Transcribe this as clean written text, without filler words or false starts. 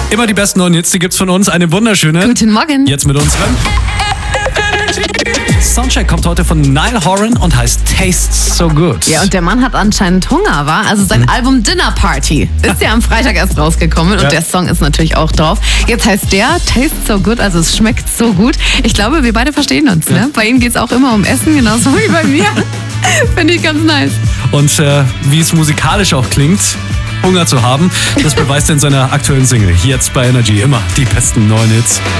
Immer die besten neuen Hits, die gibt's von uns. Eine wunderschöne. Guten Morgen. Jetzt mit unserem Soundcheck kommt heute von Niall Horan und heißt Tastes So Good. Ja, und der Mann hat anscheinend Hunger, war? Also sein Album Dinner Party ist ja am Freitag erst rausgekommen und der Song ist natürlich auch drauf. Jetzt heißt der Tastes So Good, also es schmeckt so gut. Ich glaube, wir beide verstehen uns, ne? Bei ihm geht's auch immer um Essen, genauso wie bei mir. Finde ich ganz nice. Und wie es musikalisch auch klingt, Hunger zu haben, das beweist er in seiner aktuellen Single. Jetzt bei Energy immer die besten neuen Hits.